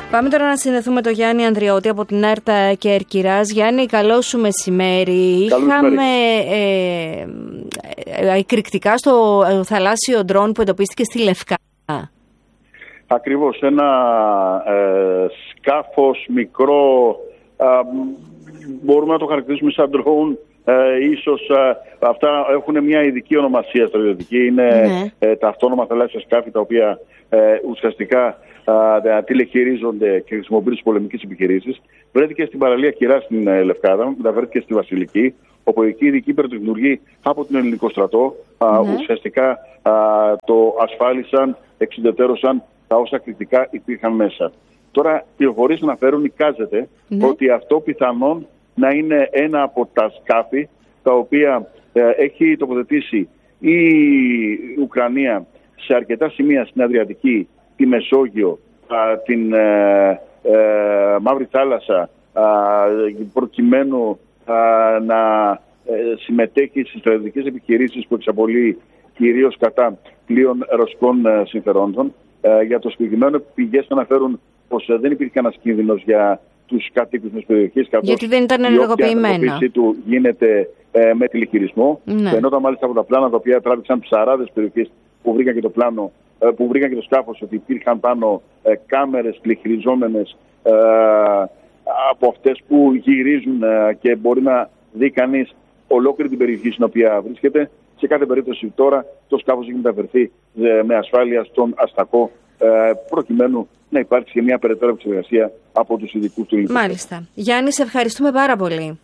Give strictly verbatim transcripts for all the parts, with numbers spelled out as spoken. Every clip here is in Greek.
Πάμε τώρα να συνδεθούμε με τον Γιάννη Ανδριώτη από την ΕΡΤ Κέρκυρας. Γιάννη, καλό σου μεσημέρι. Είχαμε ε, ε, εκρηκτικά στο θαλάσσιο ντρόν που εντοπίστηκε στη Λευκάδα. Ακριβώς, ένα ε, σκάφος μικρό, ε, μπορούμε να το χαρακτηρίσουμε σαν ντρόουν. Ε, ίσως ε, αυτά έχουν μια ειδική ονομασία στρατιωτική. Είναι ναι. ε, τα αυτόνομα θαλάσσια σκάφη, τα οποία ε, ουσιαστικά ε, τηλεχειρίζονται και χρησιμοποιούν στις πολεμικές επιχειρήσεις. Βρέθηκε στην παραλία Κυρά στην ε, Λευκάδα, μεταφέρθηκε στη Βασιλική, όπου εκεί η ειδική πυροτεχνουργοί από τον ελληνικό στρατό ναι. ε, ουσιαστικά ε, το ασφάλισαν, εξουδετερώσαν τα όσα κριτικά υπήρχαν μέσα. Τώρα, πληροφορίες αναφέρουν, εικάζεται ναι. ότι αυτό πιθανόν να είναι ένα από τα σκάφη τα οποία ε, έχει τοποθετήσει η Ουκρανία σε αρκετά σημεία στην Αδριατική, τη Μεσόγειο, α, την ε, ε, Μαύρη Θάλασσα, α, προκειμένου α, να ε, συμμετέχει στις στρατιωτικές επιχειρήσεις που εξαπολύει κυρίως κατά πλοίων ρωσικών ε, συμφερόντων. Ε, για το συγκεκριμένο, πηγές αναφέρουν πως ε, δεν υπήρχε κανένας κίνδυνος για τους κατοίκους της περιοχής, γιατί δεν ήταν ενεργοποιημένα. Η ενεργοποίησή του γίνεται ε, με τηλεχειρισμό. Ναι. Φαινόταν μάλιστα από τα πλάνα τα οποία τράβηξαν ψαράδες περιοχές που βρήκαν και το πλάνο, ε, που βρήκαν και το σκάφος, ότι υπήρχαν πάνω ε, κάμερες τηλεχειριζόμενες ε, από αυτές που γυρίζουν ε, και μπορεί να δει κανείς ολόκληρη την περιοχή στην οποία βρίσκεται. Σε κάθε περίπτωση τώρα το σκάφος έχει μεταφερθεί ε, με ασφάλεια στον αστακό, ε, προκειμένου να υπάρξει και μια περαιτέρω εξεργασία από τους ειδικούς του ελληνικού. Μάλιστα. Γιάννη, σε ευχαριστούμε πάρα πολύ.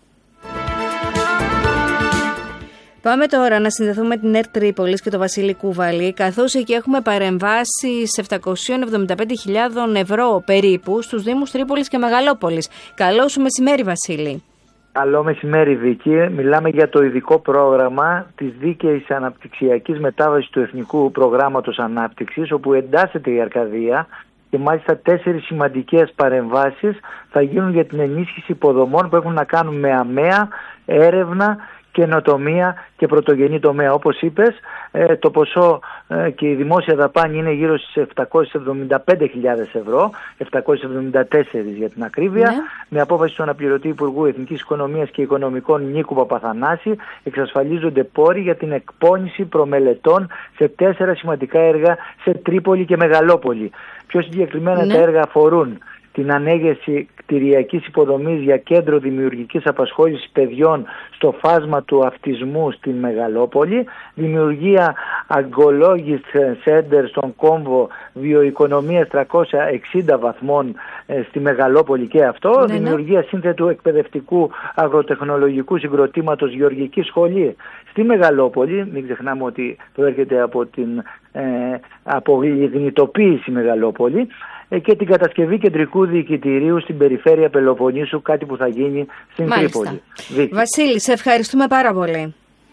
Πάμε τώρα να συνδεθούμε με την ΕΡΤ Τρίπολης και το Βασίλη Κουβαλή, καθώς εκεί έχουμε παρεμβάσεις επτακόσιες εβδομήντα πέντε χιλιάδες ευρώ περίπου στους Δήμους Τρίπολης και Μεγαλόπολης. Καλό σου μεσημέρι, Βασίλη. Καλό μεσημέρι, Βίκη. Μιλάμε για το ειδικό πρόγραμμα της δίκαιης αναπτυξιακής μετάβασης του Εθνικού Προγράμματος Ανάπτυξης, όπου εντάσσεται η Αρκαδία. Και μάλιστα τέσσερις σημαντικές παρεμβάσεις θα γίνουν για την ενίσχυση υποδομών που έχουν να κάνουν με αμαία, έρευνα, καινοτομία και πρωτογενή τομέα. Όπως είπες, το ποσό και η δημόσια δαπάνη είναι γύρω στις επτακόσιες εβδομήντα πέντε χιλιάδες ευρώ, επτακόσιες εβδομήντα τέσσερα για την ακρίβεια, ναι. με απόφαση του αναπληρωτή Υπουργού Εθνικής Οικονομίας και Οικονομικών Νίκου Παπαθανάση, εξασφαλίζονται πόροι για την εκπόνηση προμελετών σε τέσσερα σημαντικά έργα σε Τρίπολη και Μεγαλόπολη. Πιο συγκεκριμένα ναι. τα έργα αφορούν την ανέγερση κτηριακής υποδομής για κέντρο δημιουργικής απασχόλησης παιδιών στο φάσμα του αυτισμού στην Μεγαλόπολη, δημιουργία Aggologist Center στον κόμβο βιοοικονομίας τριακόσια εξήντα βαθμών ε, στη Μεγαλόπολη και αυτό, ναι, δημιουργία ναι. σύνθετου εκπαιδευτικού αγροτεχνολογικού συγκροτήματος γεωργική σχολή στη Μεγαλόπολη. Μην ξεχνάμε ότι προέρχεται από την ε, απογνητοποίηση Μεγαλόπολη, και την κατασκευή κεντρικού διοικητηρίου στην περιφέρεια Πελοποννήσου, κάτι που θα γίνει στην Μάλιστα. Τρίπολη. Βασίλη, σε ευχαριστούμε πάρα πολύ.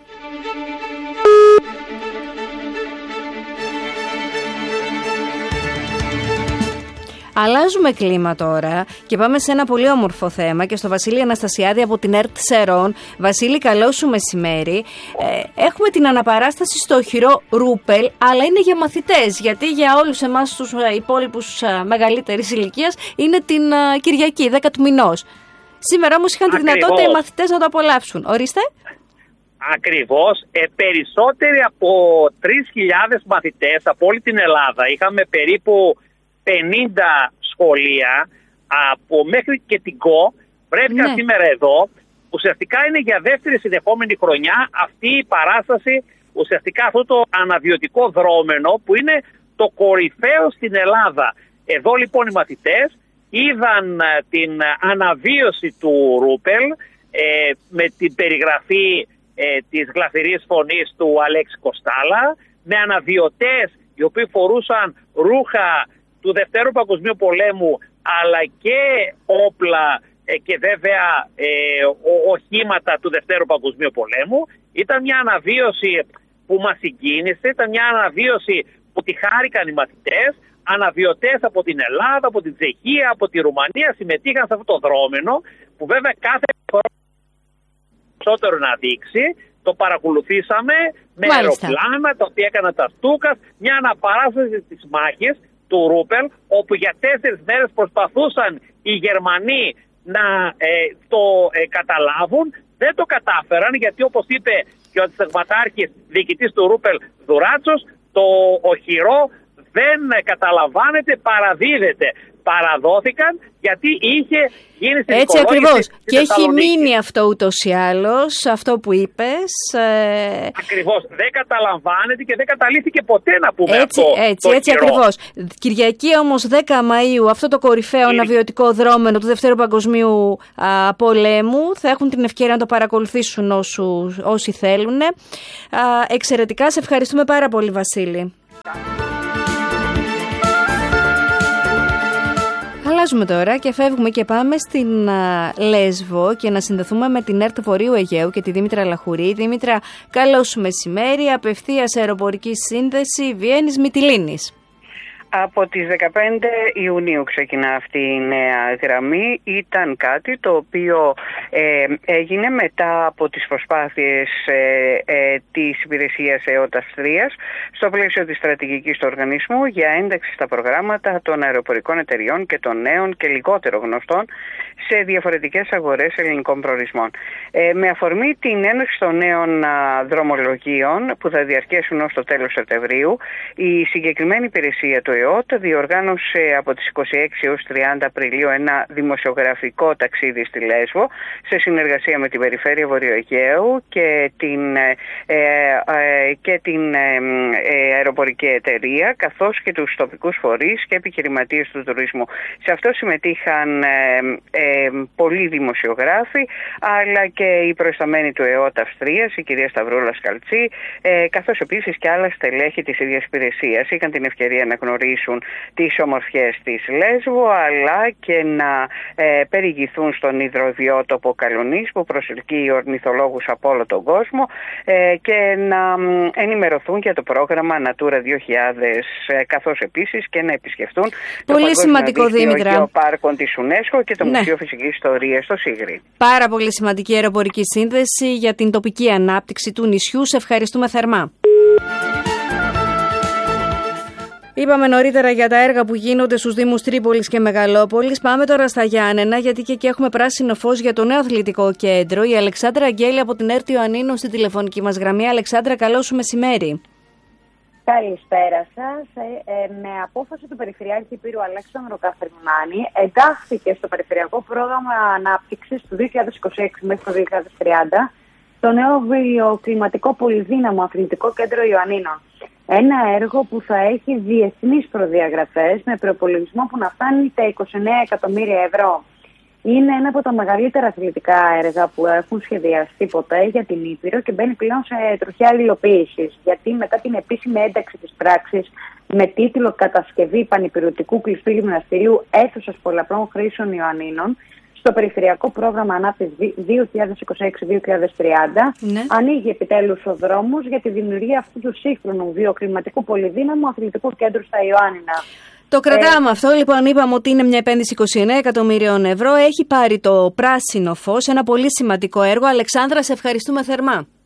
Αλλάζουμε κλίμα τώρα και πάμε σε ένα πολύ όμορφο θέμα και στο Βασίλη Αναστασιάδη από την ΕΡΤ Σερών. Βασίλη, καλό σου μεσημέρι. Ε, έχουμε την αναπαράσταση στο οχυρό Ρούπελ, αλλά είναι για μαθητές, γιατί για όλους εμάς τους υπόλοιπους μεγαλύτερης ηλικίας είναι την uh, Κυριακή, δέκα του μηνός. Σήμερα όμως είχαν Ακριβώς. τη δυνατότητα οι μαθητές να το απολαύσουν. Ορίστε. Ακριβώς. Ε, περισσότεροι από τρεις χιλιάδες μαθητές από όλη την Ελλάδα. Είχαμε περίπου πενήντα σχολεία από μέχρι και την ΚΟ βρέθηκαν ναι. σήμερα εδώ. Ουσιαστικά είναι για δεύτερη συνεχόμενη χρονιά αυτή η παράσταση, ουσιαστικά αυτό το αναβιωτικό δρόμενο που είναι το κορυφαίο στην Ελλάδα. Εδώ λοιπόν οι μαθητές είδαν την αναβίωση του Ρούπελ ε, με την περιγραφή ε, της γλαφυρής φωνής του Αλέξη Κοστάλα, με αναβιωτές οι οποίοι φορούσαν ρούχα του Δευτέρου Παγκοσμίου Πολέμου, αλλά και όπλα ε, και βέβαια ε, οχήματα του Δευτέρου Παγκοσμίου Πολέμου. Ήταν μια αναβίωση που μας συγκίνησε, ήταν μια αναβίωση που τη χάρηκαν οι μαθητές. Αναβιωτές από την Ελλάδα, από την Τσεχία, από τη Ρουμανία συμμετείχαν σε αυτό το δρόμενο, που βέβαια κάθε φορά περισσότερο να δείξει. Το παρακολουθήσαμε με αεροπλάνα τα οποία έκαναν τα Στούκας, μια αναπαράσταση της μάχης. του Ρούπελ, όπου για τέσσερις μέρες προσπαθούσαν οι Γερμανοί να ε, το ε, καταλάβουν. Δεν το κατάφεραν, γιατί όπως είπε και ο αντισυνταγματάρχης διοικητής του Ρούπελ Δουράτσος, το οχυρό δεν καταλαμβάνεται, παραδίδεται. Παραδόθηκαν γιατί είχε γίνει στην Έτσι ακριβώς. Και έχει μείνει αυτό ούτως ή άλλως, αυτό που είπες. Ε... Ακριβώς. Δεν καταλαμβάνεται και δεν καταλήθηκε ποτέ, να πούμε έτσι, αυτό. Έτσι, το έτσι χειρό. ακριβώς. Κυριακή όμως δέκα Μαΐου, αυτό το κορυφαίο Κύριε... ναυιωτικό δρόμενο του Δευτέρου Παγκοσμίου α, Πολέμου. Θα έχουν την ευκαιρία να το παρακολουθήσουν όσου, όσοι θέλουν. Α, εξαιρετικά. Σε ευχαριστούμε πάρα πολύ, Βασίλη. Αλλάζουμε τώρα και φεύγουμε και πάμε στην α, Λέσβο και να συνδεθούμε με την ΕΡΤ Βορείου Αιγαίου και τη Δήμητρα Λαχουρή. Δήμητρα, καλό σου μεσημέρι. Απευθείας αεροπορική σύνδεση Βιέννης Μυτιλήνης. Από τις δεκαπέντε Ιουνίου ξεκινά αυτή η νέα γραμμή. Ήταν κάτι το οποίο ε, έγινε μετά από τις προσπάθειες ε, ε, της υπηρεσίας ΕΟΤ Αυστρίας στο πλαίσιο της στρατηγικής του οργανισμού για ένταξη στα προγράμματα των αεροπορικών εταιριών και των νέων και λιγότερο γνωστών σε διαφορετικές αγορές ελληνικών προορισμών. Ε, με αφορμή την έναρξη των νέων α, δρομολογίων που θα διαρκέσουν ως το τέλος Σεπτεμβρίου, η συγκεκριμένη υπηρεσία του ΕΟΤ διοργάνωσε από τις είκοσι έξι έως τριάντα Απριλίου ένα δημοσιογραφικό ταξίδι στη Λέσβο σε συνεργασία με την Περιφέρεια Βορειοαιγαίου και την, ε, ε, και την ε, ε, αεροπορική εταιρεία, καθώς και τους τοπικούς φορείς και επιχειρηματίες του τουρισμού. Σε αυτό συμμετείχαν ε, ε, πολλοί δημοσιογράφοι, αλλά και οι προϊσταμένοι του ΕΟΤ Αυστρίας, η κυρία Σταυρούλα Σκαλτσή, ε, καθώς επίσης και άλλα στελέχη της ίδιας υπηρεσίας είχαν την ευκαιρία να γνωρίσουν τις ομορφιές της Λέσβου, αλλά και να ε, περιηγηθούν στον υδροβιότοπο Καλονής που προσελκύει ορνηθολόγους από όλο τον κόσμο ε, και να ε, ενημερωθούν για το πρόγραμμα Natura δύο χιλιάδες, ε, καθώς επίσης και να επισκεφτούν πολύ το σημαντικό, Δήμητρα, Γεωπάρκων της UNESCO και το ναι. Μουσείο Φυσικής Ιστορίας στο Σίγρη. Πάρα πολύ σημαντική αεροπορική σύνδεση για την τοπική ανάπτυξη του νησιού. Σε ευχαριστούμε θερμά. Είπαμε νωρίτερα για τα έργα που γίνονται στους Δήμους Τρίπολης και Μεγαλόπολης. Πάμε τώρα στα Γιάννενα, γιατί και εκεί έχουμε πράσινο φως για το νέο αθλητικό κέντρο. Η Αλεξάνδρα Αγγέλη από την ΕΡΤ Ιωαννίνων στην τηλεφωνική μας γραμμή. Αλεξάνδρα, καλό σου μεσημέρι. Καλησπέρα σας. Ε, ε, με απόφαση του Περιφερειάρχη Υπήρου Αλέξανδρο Καφριμάνη εντάχθηκε στο Περιφερειακό Πρόγραμμα Ανάπτυξης του δύο χιλιάδες είκοσι έξι μέχρι το δύο χιλιάδες τριάντα το νέο βιοκλιματικό πολυδύναμο αθλητικό κέντρο Ιωαννίνων. Ένα έργο που θα έχει διεθνείς προδιαγραφές με προϋπολογισμό που να φτάνει τα είκοσι εννέα εκατομμύρια ευρώ. Είναι ένα από τα μεγαλύτερα αθλητικά έργα που έχουν σχεδιαστεί ποτέ για την Ήπειρο και μπαίνει πλέον σε τροχιά υλοποίησης. Γιατί μετά την επίσημη ένταξη της πράξης με τίτλο «Κατασκευή πανυπηρωτικού κλειστού γυμναστηρίου αίθουσας πολλαπλών χρήσεων Ιωαννίνων», στο Περιφερειακό Πρόγραμμα Ανάπτυξης δύο χιλιάδες είκοσι έξι δύο χιλιάδες τριάντα ναι. ανοίγει επιτέλους ο δρόμος για τη δημιουργία αυτού του σύγχρονου βιοκλιματικού πολυδύναμου αθλητικού κέντρου στα Ιωάννινα. Το κρατάμε ε... αυτό. Λοιπόν, είπαμε ότι είναι μια επένδυση είκοσι εννέα εκατομμυρίων ευρώ. Έχει πάρει το πράσινο φως, ένα πολύ σημαντικό έργο. Αλεξάνδρα, σε ευχαριστούμε θερμά.